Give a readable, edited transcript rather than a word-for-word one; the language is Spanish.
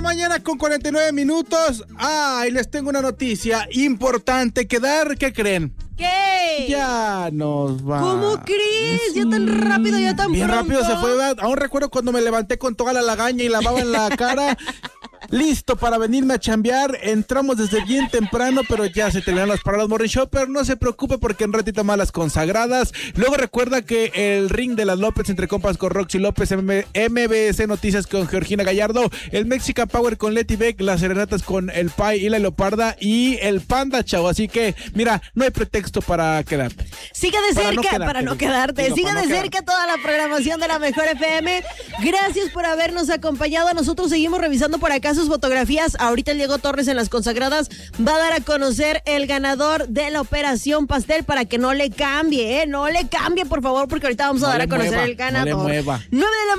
mañana con 49 minutos. Y les tengo una noticia importante que dar. ¿Qué creen? ¿Qué? Ya nos va. ¿Cómo crees? Ya tan rápido, ya tan bien pronto. Rápido se fue, ¿verdad? Aún recuerdo cuando me levanté con toda la lagaña y lavaba en la cara. Listo para venirme a chambear. Entramos desde bien temprano, pero ya se terminaron las paradas Morning Show. Pero no se preocupe porque en ratito más las consagradas. Luego recuerda que el ring de las López entre compas con Roxy López, MBS Noticias con Georgina Gallardo, el Mexican Power con Leti Beck, las serenatas con el Pai y la Leoparda y el Panda, chavo. Así que, mira, no hay pretexto para quedarte. Siga de cerca, para no quedarte. Siga de cerca toda la programación de la Mejor FM. Gracias por habernos acompañado. Nosotros seguimos revisando por acá sus fotografías. Ahorita el Diego Torres en las consagradas va a dar a conocer el ganador de la Operación Pastel para que no le cambie, no le cambie, por favor, porque ahorita vamos a dar a conocer el ganador. No le mueva. 9 de la